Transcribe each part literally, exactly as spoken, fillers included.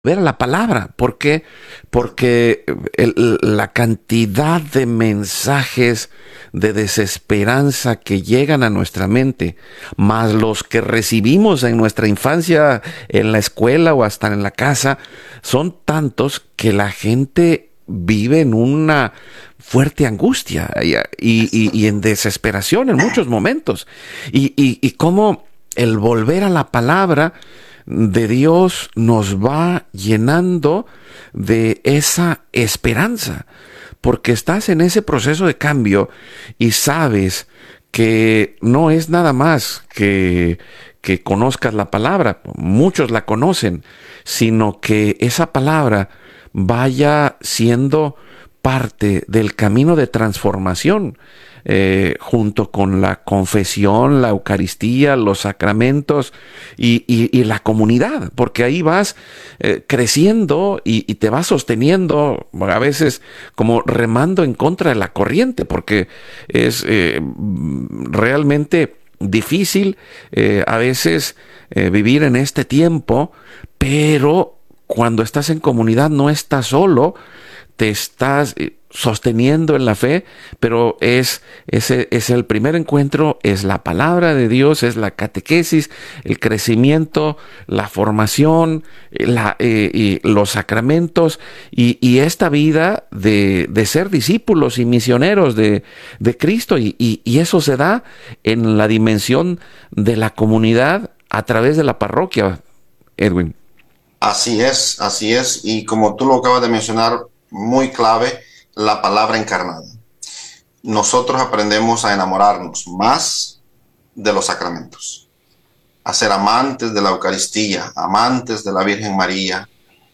ver a la palabra. ¿Por qué? Porque el- la cantidad de mensajes de desesperanza que llegan a nuestra mente, más los que recibimos en nuestra infancia, en la escuela o hasta en la casa, son tantos que la gente vive en una fuerte angustia y, y- y en desesperación en muchos momentos. Y, y, y cómo el volver a la palabra de Dios nos va llenando de esa esperanza, porque estás en ese proceso de cambio y sabes que no es nada más que, que conozcas la palabra, muchos la conocen, sino que esa palabra vaya siendo parte del camino de transformación, eh, junto con la confesión, la Eucaristía, los sacramentos y, y- y la comunidad, porque ahí vas eh, creciendo y, y te vas sosteniendo, a veces como remando en contra de la corriente, porque es eh, realmente difícil eh, a veces eh, vivir en este tiempo, pero cuando estás en comunidad no estás solo, te estás eh, sosteniendo en la fe, pero es, ese es el primer encuentro, es la palabra de Dios, es la catequesis, el crecimiento, la formación, eh, la, eh, y los sacramentos y, y esta vida de, de ser discípulos y misioneros de, de Cristo y, y, y eso se da en la dimensión de la comunidad a través de la parroquia, Edwin. Así es, así es. Y como tú lo acabas de mencionar, muy clave, la palabra encarnada. Nosotros aprendemos a enamorarnos más de los sacramentos, a ser amantes de la Eucaristía, amantes de la Virgen María,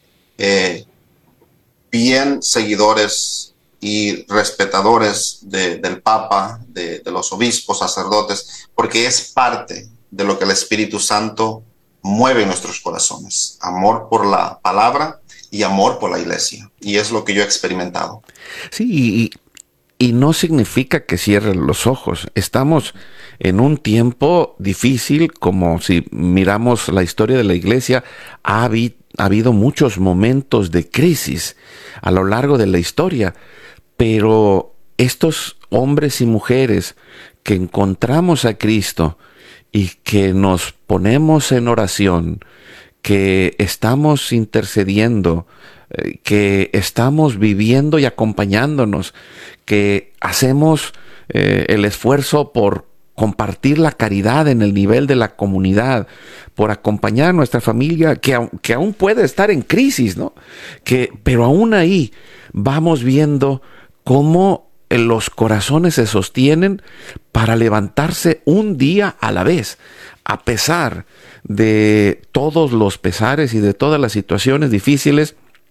eh, bien seguidores y respetadores de, del Papa, de, de los obispos, sacerdotes, porque es parte de lo que el Espíritu Santo mueve en nuestros corazones. Amor por la palabra y amor por la iglesia. Y es lo que yo he experimentado. Sí, y, y no significa que cierren los ojos. Estamos en un tiempo difícil, como si miramos la historia de la iglesia, ha, habi- ha habido muchos momentos de crisis a lo largo de la historia, pero estos hombres y mujeres que encontramos a Cristo y que nos ponemos en oración, que estamos intercediendo, eh, que estamos viviendo y acompañándonos, que hacemos eh, el esfuerzo por compartir la caridad en el nivel de la comunidad, por acompañar a nuestra familia que, au- que aún puede estar en crisis, ¿no? Que, pero aún ahí vamos viendo cómo eh, los corazones se sostienen para levantarse un día a la vez, a pesar de todos los pesares y de todas las situaciones difíciles.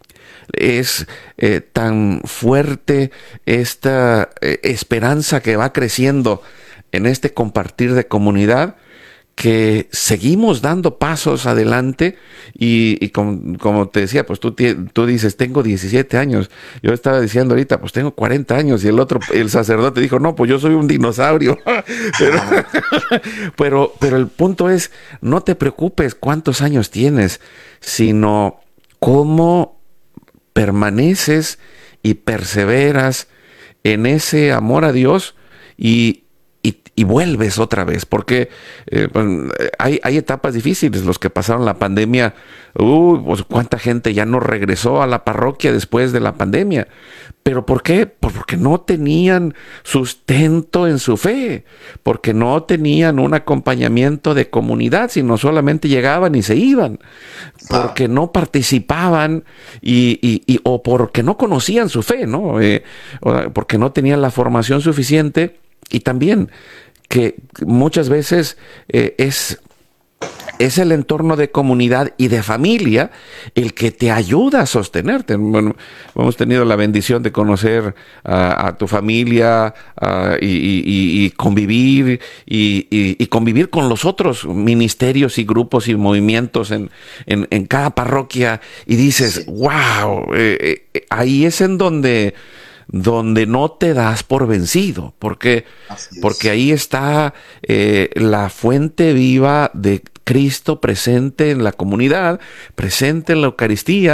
Es eh, tan fuerte esta eh, esperanza que va creciendo en este compartir de comunidad, que seguimos dando pasos adelante y, y com- como te decía, pues tú, tie- tú dices, tengo diecisiete años, yo estaba diciendo ahorita, pues tengo cuarenta años y el otro, el sacerdote dijo, no, pues yo soy un dinosaurio, pero, pero, pero el punto es, no te preocupes cuántos años tienes, sino cómo permaneces y perseveras en ese amor a Dios y, y, y vuelves otra vez, porque eh, bueno, hay, hay etapas difíciles, los que pasaron la pandemia, uh, pues cuánta gente ya no regresó a la parroquia después de la pandemia, pero ¿por qué? Pues porque no tenían sustento en su fe, porque no tenían un acompañamiento de comunidad, sino solamente llegaban y se iban, Claro. porque no participaban y, y- y- o porque no conocían su fe, ¿no? Eh, o porque no tenían la formación suficiente y también que muchas veces eh, es es el entorno de comunidad y de familia el que te ayuda a sostenerte. Bueno, hemos tenido la bendición de conocer a, a tu familia a, y, y- y convivir y, y- y convivir con los otros ministerios y grupos y movimientos en, en- en cada parroquia y dices, Sí, wow, eh, eh, ahí es en donde donde no te das por vencido, porque, así porque es. ahí está eh, la fuente viva de Cristo presente en la comunidad, presente en la Eucaristía,